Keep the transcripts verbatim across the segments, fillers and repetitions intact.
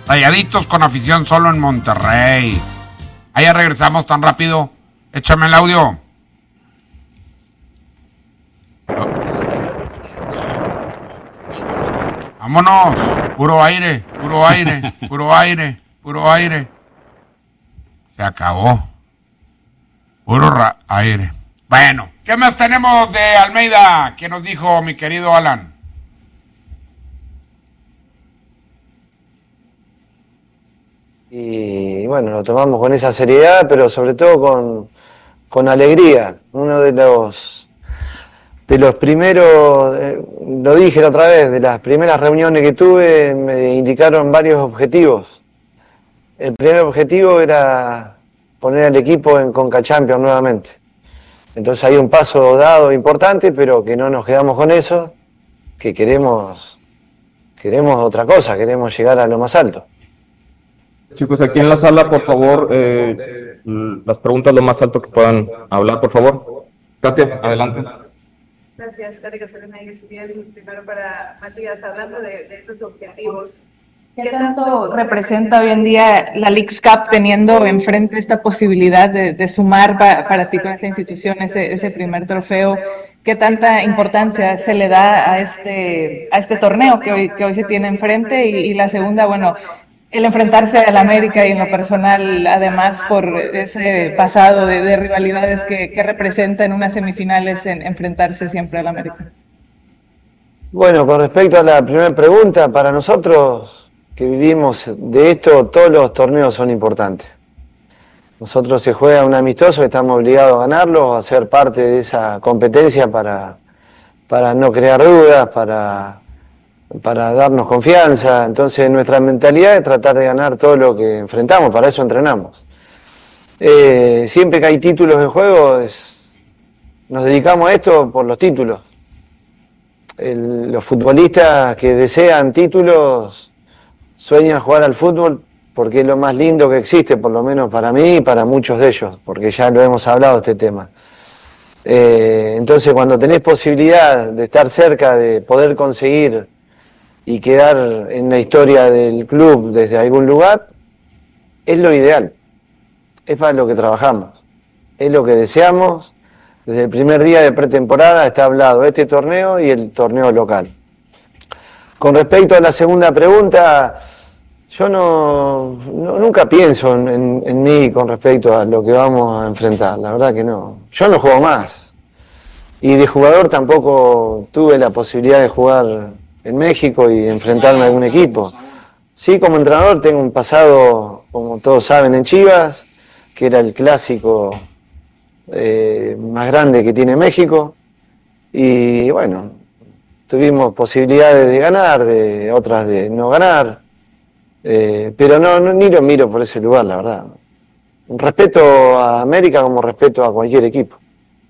Rayaditos con afición solo en Monterrey. Allá regresamos tan rápido. Échame el audio. Vámonos. Puro aire, puro aire, puro aire, puro aire. Se acabó. Puro ra- aire. Bueno, ¿qué más tenemos de Almeida? ¿Qué nos dijo mi querido Alan? Y bueno, lo tomamos con esa seriedad, pero sobre todo con, con alegría. Uno de los de los primeros, eh, lo dije la otra vez, de las primeras reuniones que tuve, me indicaron varios objetivos. El primer objetivo era poner al equipo en Conca Champions nuevamente. Entonces hay un paso dado importante, pero que no nos quedamos con eso, que queremos, queremos otra cosa, queremos llegar a lo más alto. Chicos, aquí en la sala, por favor, eh, las preguntas lo más alto que puedan hablar, por favor. Katia, adelante. Gracias, Katia Casolina y bien, primero para Matías, hablando de, de estos objetivos. ¿Qué tanto representa hoy en día la Leagues Cup teniendo enfrente esta posibilidad de, de sumar pa, para ti con esta institución ese, ese primer trofeo? ¿Qué tanta importancia se le da a este, a este torneo que hoy, que hoy se tiene enfrente? Y, y la segunda, bueno, el enfrentarse al América y en lo personal, además, por ese pasado de, de rivalidades que, que representa en unas semifinales en enfrentarse siempre al América. Bueno, con respecto a la primera pregunta, para nosotros que vivimos de esto, todos los torneos son importantes. Nosotros se juega un amistoso, estamos obligados a ganarlo, a ser parte de esa competencia para, para no crear dudas, para, para darnos confianza. Entonces nuestra mentalidad es tratar de ganar todo lo que enfrentamos, para eso entrenamos. Eh, siempre que hay títulos de juego, es, nos dedicamos a esto por los títulos. El, los futbolistas que desean títulos sueñan jugar al fútbol porque es lo más lindo que existe, por lo menos para mí y para muchos de ellos, porque ya lo hemos hablado este tema. Eh, entonces cuando tenés posibilidad de estar cerca, de poder conseguir y quedar en la historia del club desde algún lugar, es lo ideal, es para lo que trabajamos, es lo que deseamos. Desde el primer día de pretemporada está hablado este torneo y el torneo local. Con respecto a la segunda pregunta, yo no, no nunca pienso en, en, en mí con respecto a lo que vamos a enfrentar, la verdad que no. Yo no juego más y de jugador tampoco tuve la posibilidad de jugar en México y enfrentarme a algún equipo. Sí, como entrenador tengo un pasado, como todos saben, en Chivas, que era el clásico eh, más grande que tiene México, y bueno, tuvimos posibilidades de ganar, de otras de no ganar, eh, pero no, no ni lo miro por ese lugar, la verdad. Un respeto a América como respeto a cualquier equipo.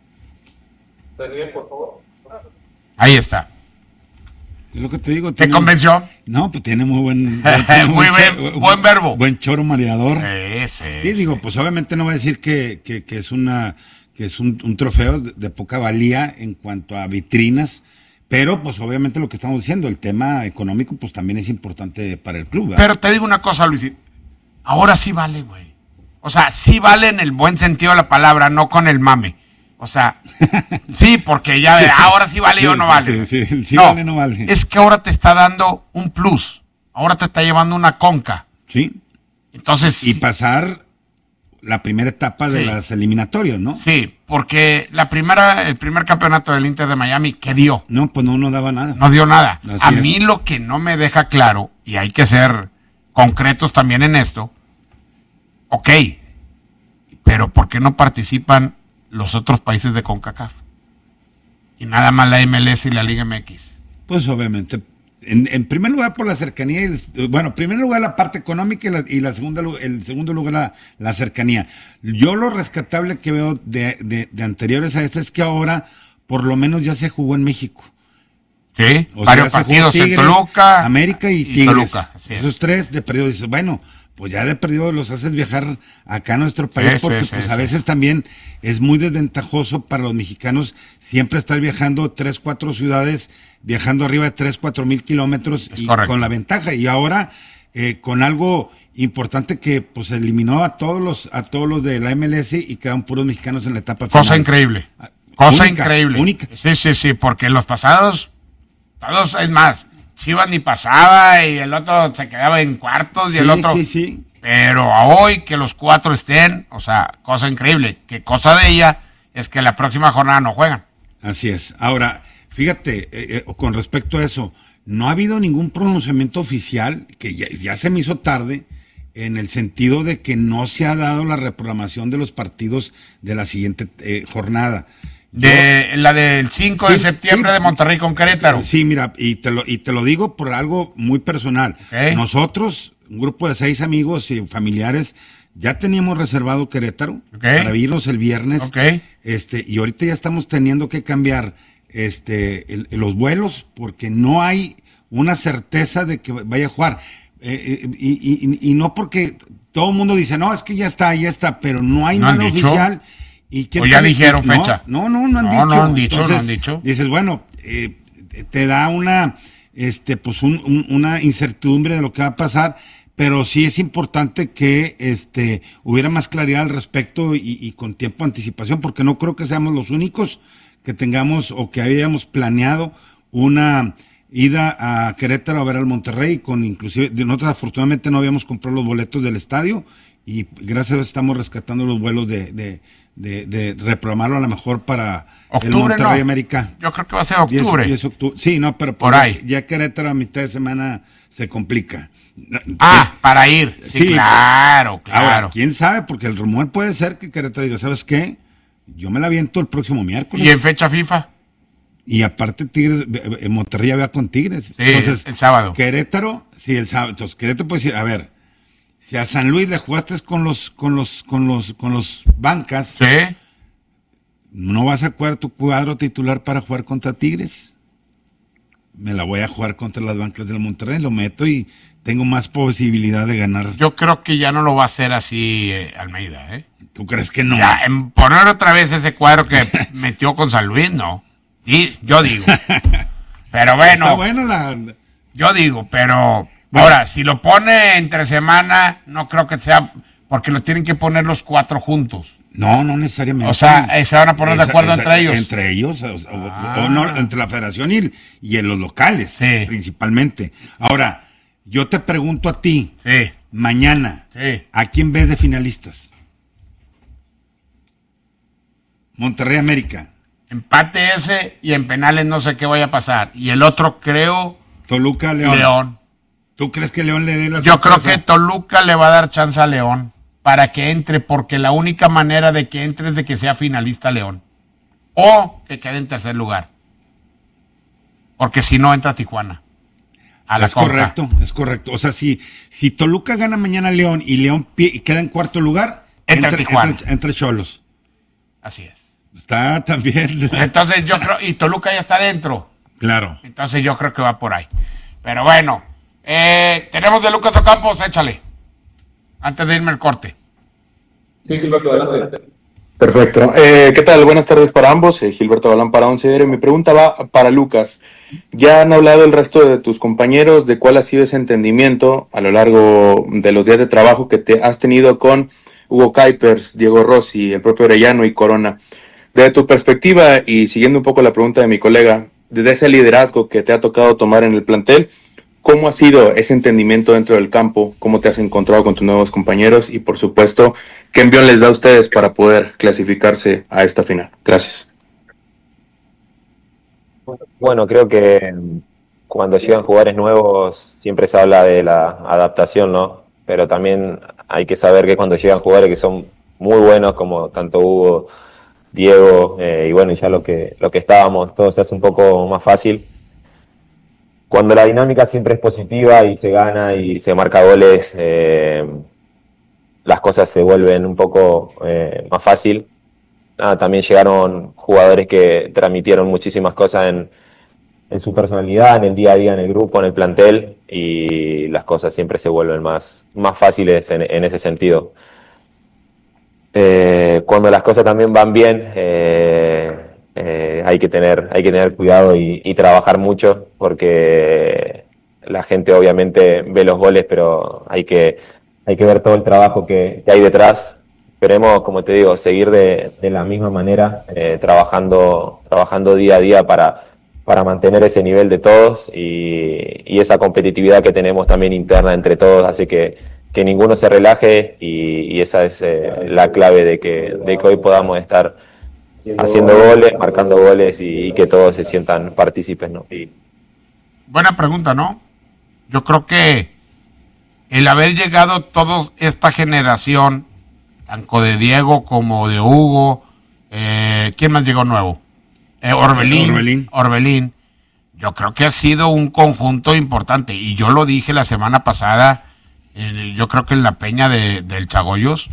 Daniel, por favor. Ahí está. Es lo que te digo. ¿Te tiene, convenció? No, pues tiene muy buen... muy buen, buen, buen verbo. Buen choro mareador. Ese, sí, ese. digo, pues obviamente no va a decir que, que, que es una que es un, un trofeo de, de poca valía en cuanto a vitrinas, pero pues obviamente lo que estamos diciendo, el tema económico pues también es importante para el club, ¿verdad? Pero te digo una cosa, Luis, ahora sí vale, güey. O sea, sí vale en el buen sentido de la palabra, no con el mame. O sea, sí, porque ya de, ahora sí vale sí, o no vale. Sí, sí, sí, no, vale no vale. Es que ahora te está dando un plus. Ahora te está llevando una conca. Sí. Entonces. Y pasar la primera etapa de sí. las eliminatorias, ¿no? Sí, porque la primera, el primer campeonato del Inter de Miami, ¿qué dio? No, pues no, no daba nada. No dio nada. Así A es. mí lo que no me deja claro, y hay que ser concretos también en esto, ok, pero ¿por qué no participan los otros países de CONCACAF? Y nada más la M L S y la Liga M X. Pues obviamente, en, en primer lugar por la cercanía, y el, bueno, en primer lugar la parte económica y, la, y la segunda, el segundo lugar la, la cercanía. Yo lo rescatable que veo de, de, de anteriores a este es que ahora por lo menos ya se jugó en México. Sí, o varios sea, partidos Tigres, en Toluca, América y, y Tigres. Toluca, Esos tres de perdido dices, bueno, pues ya de perdido los haces viajar acá a nuestro país, sí, porque sí, pues sí, a sí. veces también es muy desventajoso para los mexicanos siempre estar viajando tres, cuatro ciudades, viajando arriba de tres, cuatro mil kilómetros es y correcto. con la ventaja. Y ahora eh, con algo importante que pues eliminó a todos los a todos los de la M L S y quedaron puros mexicanos en la etapa final. Cosa increíble. Cosa Única, increíble. única. Sí, sí, sí, porque en los pasados, todos, es más, Chivas ni pasaba y el otro se quedaba en cuartos y Sí, el otro... sí, sí. Pero a hoy que los cuatro estén, o sea, cosa increíble. Que cosa de ella es que la próxima jornada no juegan. Así es. Ahora, fíjate, eh, eh, con respecto a eso, no ha habido ningún pronunciamiento oficial, que ya, ya se me hizo tarde, en el sentido de que no se ha dado la reprogramación de los partidos de la siguiente eh, jornada. De la del cinco Sí, de septiembre sí. de Monterrey con Querétaro. Sí, mira, y te lo, y te lo digo por algo muy personal. Ok. Nosotros, un grupo de seis amigos y familiares, ya teníamos reservado Querétaro Ok. para irnos el viernes. Ok. Este, y ahorita ya estamos teniendo que cambiar este el- los vuelos porque no hay una certeza de que vaya a jugar. Eh, eh, y, y- y no porque todo el mundo dice, no, es que ya está, ya está, pero no hay ¿No han nada dicho? oficial. ¿Y quién ¿O ya te- dijeron no, fecha? No, no, no han No, dicho. no han dicho, no Entonces, han dicho. dices, bueno, eh, te da una, este, pues un- un- una incertidumbre de lo que va a pasar, pero sí es importante que, este, hubiera más claridad al respecto y, y con tiempo de anticipación, porque no creo que seamos los únicos que tengamos o que habíamos planeado una ida a Querétaro a ver al Monterrey, con inclusive, de nosotros afortunadamente no habíamos comprado los boletos del estadio y gracias a Dios estamos rescatando los vuelos de, de, de, de reprogramarlo a lo mejor para el Octubre, Monterrey no. América. Yo creo que va a ser diez octubre. diez octubre. Sí, no, pero Por pues, ahí. Ya Querétaro a mitad de semana se complica. Ah, para ir. Sí, Sí. claro, claro. Ahora, quién sabe, porque el rumor puede ser que Querétaro diga, ¿sabes qué? Yo me la aviento el próximo miércoles. ¿Y en fecha FIFA? Y aparte Tigres, eh, eh, Monterrey ya va con Tigres. Sí, el sábado. Querétaro, sí, el sábado. Entonces, Querétaro puede decir, a ver, si a San Luis le jugaste con los, con los, con los, con los bancas, Sí. ¿no vas a jugar tu cuadro titular para jugar contra Tigres? Me la voy a jugar contra las bancas del Monterrey, lo meto y tengo más posibilidad de ganar. Yo creo que ya no lo va a hacer así eh, Almeida, ¿eh? ¿Tú crees que no? Ya, en poner otra vez ese cuadro que metió con San Luis, no. Y yo digo. Pero Está bueno, bueno la... yo digo, pero Bueno. ahora, si lo pone entre semana, no creo que sea, porque lo tienen que poner los cuatro juntos. No, no necesariamente. O sea, eh, se van a poner de Esa- acuerdo esa- entre ellos. Entre ellos, o, o- Ah. o no, entre la federación y, y en los locales, Sí. principalmente. Ahora, yo te pregunto a ti, Sí, mañana, sí. ¿a quién ves de finalistas? Monterrey América, Empate ese y en penales no sé qué vaya a pasar. Y el otro creo Toluca, León. León. ¿Tú crees que León le dé la Yo creo sorpresa? que Toluca le va a dar chance a León para que entre, porque la única manera de que entre es de que sea finalista León. O que quede en tercer lugar. Porque si no entra Tijuana. A la Es Conca. correcto, es correcto. O sea, si, si Toluca gana mañana a León y León pi- y queda en cuarto lugar, Entra Tijuana. Entra, entra Cholos. Así es. Está también. Entonces yo creo, y Toluca ya está dentro. Claro. Entonces yo creo que va por ahí. Pero bueno, eh, tenemos de Lucas Ocampos, échale. Antes de irme al corte. Sí, Gilberto, adelante. Perfecto. Eh, ¿Qué tal? Buenas tardes para ambos. Eh, Gilberto Balán para Once Diario. Mi pregunta va para Lucas. Ya han hablado el resto de tus compañeros de cuál ha sido ese entendimiento a lo largo de los días de trabajo que te has tenido con Hugo Kuipers, Diego Rossi, el propio Orellano y Corona. Desde tu perspectiva y siguiendo un poco la pregunta de mi colega, desde ese liderazgo que te ha tocado tomar en el plantel, ¿cómo ha sido ese entendimiento dentro del campo? ¿Cómo te has encontrado con tus nuevos compañeros? Y por supuesto, ¿qué envión les da a ustedes para poder clasificarse a esta final? Gracias. Bueno, creo que cuando llegan jugadores nuevos siempre se habla de la adaptación, ¿no? Pero también hay que saber que cuando llegan jugadores que son muy buenos, como tanto Hugo, Diego, eh, y bueno, ya lo que, lo que estábamos, todo se hace un poco más fácil. Cuando la dinámica siempre es positiva y se gana y se marca goles, eh, las cosas se vuelven un poco eh, más fácil. Nada, también llegaron jugadores que transmitieron muchísimas cosas en, en su personalidad, en el día a día, en el grupo, en el plantel, y las cosas siempre se vuelven más, más fáciles en, en ese sentido. Eh, cuando las cosas también van bien, eh, eh, hay que tener, hay que tener cuidado y, y trabajar mucho, porque la gente obviamente ve los goles, pero hay que, hay que ver todo el trabajo que, que hay detrás. Esperemos, como te digo, seguir de, de la misma manera, eh, trabajando, trabajando día a día para, para mantener ese nivel de todos y, y esa competitividad que tenemos también interna entre todos, así que, que ninguno se relaje y, y esa es eh, la clave de que, de que hoy podamos estar haciendo goles, marcando goles y, y que todos se sientan partícipes, ¿no? Y... Buena pregunta, ¿no? Yo creo que el haber llegado toda esta generación, tanto de Diego como de Hugo, eh, ¿quién más llegó nuevo? Eh, Orbelín, Orbelín. Orbelín. Yo creo que ha sido un conjunto importante y yo lo dije la semana pasada, eh, yo creo que en la peña de, del Chagoyos,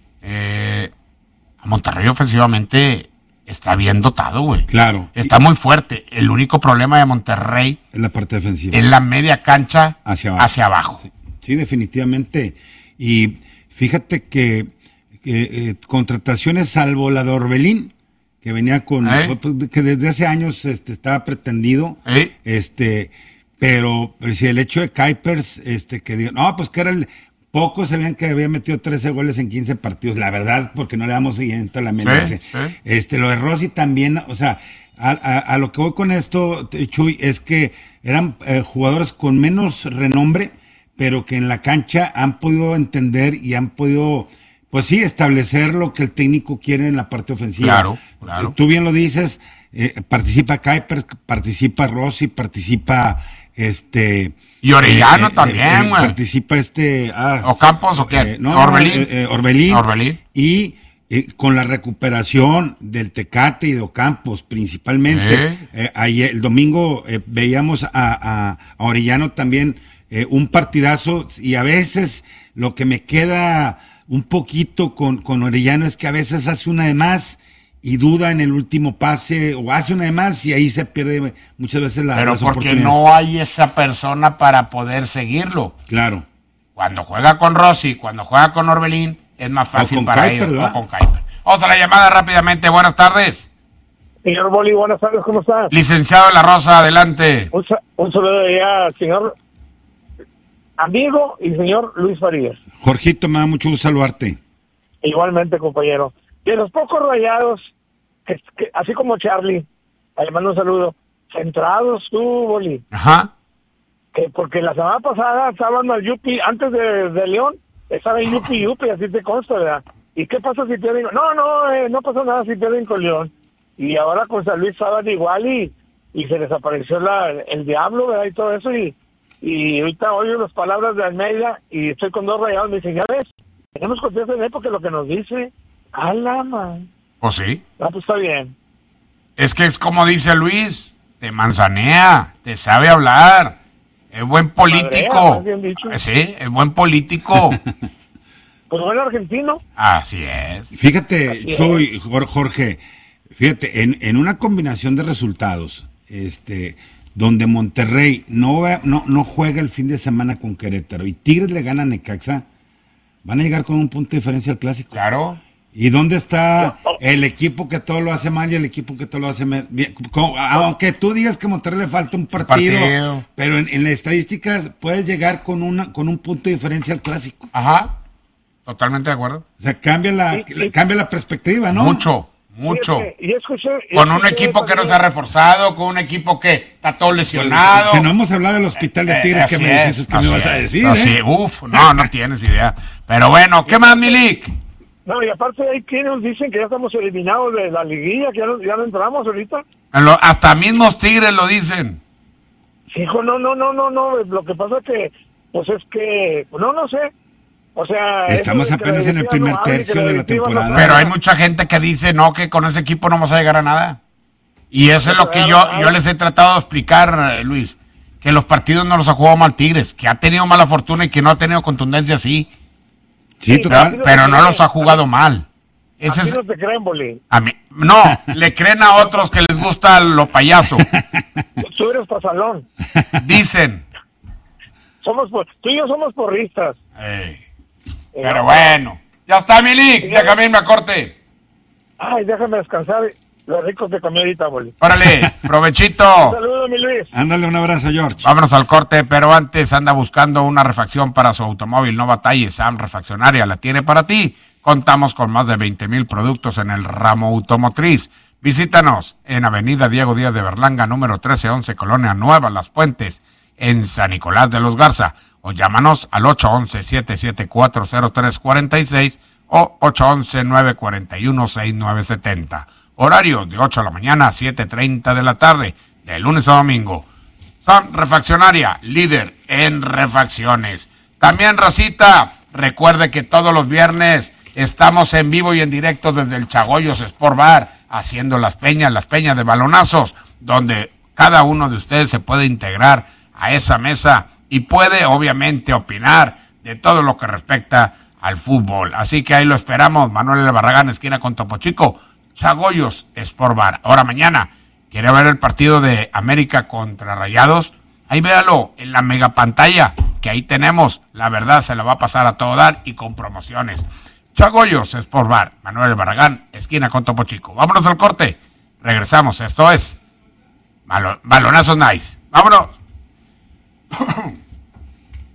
eh, a Monterrey ofensivamente está bien dotado, güey. Claro. Está muy fuerte. El único problema de Monterrey es la parte defensiva. Es la media cancha hacia abajo. Hacia abajo. Sí, sí, definitivamente. Y fíjate que, que eh, contrataciones salvo la de Orbelín, que venía con ¿Eh? que desde hace años este, estaba pretendido, ¿Eh? este, pero si el hecho de Kuipers, este, que digo, no, pues que era el pocos sabían que había metido trece goles en quince partidos, la verdad, porque no le damos seguimiento a la amenaza. Sí, sí. Este, lo de Rossi también, o sea, a, a, a lo que voy con esto, Chuy, es que eran eh, jugadores con menos renombre, pero que en la cancha han podido entender y han podido, pues sí, establecer lo que el técnico quiere en la parte ofensiva. Claro, claro. Tú bien lo dices, eh, participa Kuipers, participa Rossi, participa este... Y Orellano eh, también, güey. Eh, participa este... Ah, ¿O Campos o quién? Eh, no, Orbelín. Eh, eh, Orbelín. Orbelín. Y eh, con la recuperación del Tecate y de Ocampos, principalmente. ¿Eh? Eh, ayer, el domingo eh, veíamos a, a, a Orellano también eh, un partidazo y a veces lo que me queda un poquito con, con Orellano es que a veces hace una de más y duda en el último pase o hace una de más y ahí se pierde muchas veces la Pero porque no hay esa persona para poder seguirlo. Claro. Cuando juega con Rossi, cuando juega con Orbelín, es más fácil para Kuiper, ellos. ¿verdad? O con Kuiper. Vamos a la llamada rápidamente. Buenas tardes. Señor Boli, buenas tardes, ¿cómo estás? Licenciado de la Rosa, adelante. Un, un saludo allá, señor amigo y señor Luis Farías. Jorgito, me da mucho gusto saludarte. Igualmente, compañero. De los pocos Rayados, que, que, así como Charlie, le mando un saludo, centrados tú, Boli. Ajá. Que porque la semana pasada estaban al Yupi, antes de, de León, estaba en Yupi Yupi, así te consta, ¿verdad? ¿Y qué pasa si pierden? No, no, eh, no pasa nada si pierden con León. Y ahora con San Luis estaban igual y, y se desapareció la, el diablo, ¿verdad? Y todo eso, y, y ahorita oigo las palabras de Almeida y estoy con dos Rayados, me dicen, ya ves, tenemos confianza en él porque lo que nos dice, a la man. ¿O sí? Ah, pues está bien. Es que es como dice Luis, te manzanea, te sabe hablar, es buen político. Madrea, bien dicho. Sí, es buen político. Pues buen argentino. Así es. Fíjate, Así Chuy, Jorge, fíjate, en, en una combinación de resultados, este, donde Monterrey no, no, no juega el fin de semana con Querétaro y Tigres le gana a Necaxa, van a llegar con un punto de diferencia al clásico. Claro. ¿Y dónde está el equipo que todo lo hace mal y el equipo que todo lo hace bien? Aunque tú digas que a Monterrey le falta un partido, partido. pero en, en las estadísticas puedes llegar con una con un punto de diferencia al clásico. Ajá, totalmente de acuerdo. O sea, cambia la, Sí, sí. cambia la perspectiva, ¿no? Mucho, mucho. Fíjate, y escuché, y Con un escuché equipo que no se también- ha reforzado, con un equipo que está todo lesionado. Que no hemos hablado del hospital de Tigres, que Así me es, dijiste que me así ibas a es, decir. así, ¿eh? uf, no, no tienes idea. Pero bueno, ¿qué más, Milik? No, y aparte hay quienes dicen que ya estamos eliminados de la liguilla, que ya no, ya no entramos ahorita. En lo- hasta mismos Tigres lo dicen. Hijo, no, no, no, no, no, lo que pasa es que, pues es que, no, no sé. O sea... Estamos eso de que apenas la en el directiva primer no hable, que tercio la de la directiva no temporada. traiga. Pero hay mucha gente que dice, no, que con ese equipo no vas a llegar a nada. Y eso es lo que yo, yo les he tratado de explicar, eh, Luis, que los partidos no los ha jugado mal Tigres, que ha tenido mala fortuna y que no ha tenido contundencia, sí, Sí, pero, total. pero no los ha jugado mal. Ese Aquí es, no te creen, Boli. a mí, no, le creen a otros que les gusta lo payaso. Tú eres pasalón. Dicen. Somos, por- tú y yo somos porristas. Ey, pero bueno, ya está, Milik, déjame irme a corte. Ay, déjame descansar. los ricos que comí ahorita, boli. Órale, provechito. Un saludo, mi Luis. Ándale, un abrazo, George. Vámonos al corte, pero antes anda buscando una refacción para su automóvil. No batalles, Sam Refaccionaria la tiene para ti. Contamos con más de veinte mil productos en el ramo automotriz. Visítanos en Avenida Diego Díaz de Berlanga, número trece once, Colonia Nueva Las Puentes, en San Nicolás de los Garza. O llámanos al ocho once, siete siete cuatro, cero tres cuatro seis o ocho once, nueve cuatro uno, seis nueve siete cero. Horario de ocho de la mañana a siete treinta de la tarde, de lunes a domingo. Sam Refaccionaria, líder en refacciones. También, racita, recuerde que todos los viernes estamos en vivo y en directo desde el Chagoyos Sport Bar, haciendo las peñas, las peñas de balonazos, donde cada uno de ustedes se puede integrar a esa mesa y puede, obviamente, opinar de todo lo que respecta al fútbol. Así que ahí lo esperamos. Manuel L. Barragán, esquina con Topo Chico, Chagoyos Sport Bar. Ahora mañana, ¿quiere ver el partido de América contra Rayados? Ahí véalo en la mega pantalla, que ahí tenemos. La verdad se la va a pasar a todo dar y con promociones. Chagoyos Sport Bar, Manuel Barragán, esquina con Topo Chico. Vámonos al corte. Regresamos. Esto es Balonazos Nice. Vámonos.